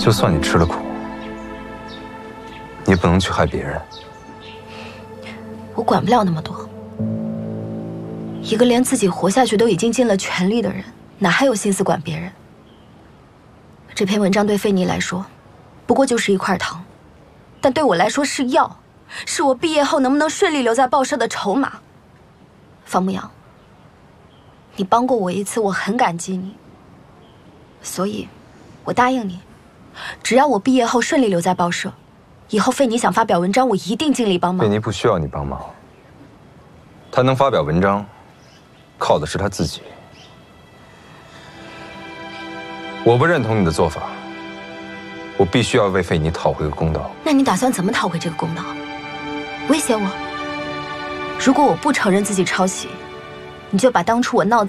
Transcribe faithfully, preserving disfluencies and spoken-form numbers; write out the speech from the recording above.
就算你吃了苦，你也不能去害别人。 我管不了那么多。一个连自己活下去都已经尽了全力的人，哪还有心思管别人？这篇文章对费妮来说，不过就是一块糖，但对我来说是药，是我毕业后能不能顺利留在报社的筹码。方牧阳，你帮过我一次，我很感激你，所以，我答应你，只要我毕业后顺利留在报社，以后费妮想发表文章，我一定尽力帮忙。 费妮不需要你帮忙，她能发表文章，靠的是她自己。我不认同你的做法，我必须要为费妮讨回个公道。 那你打算怎么讨回这个公道？威胁我？如果我不承认自己抄袭，你就把当初我闹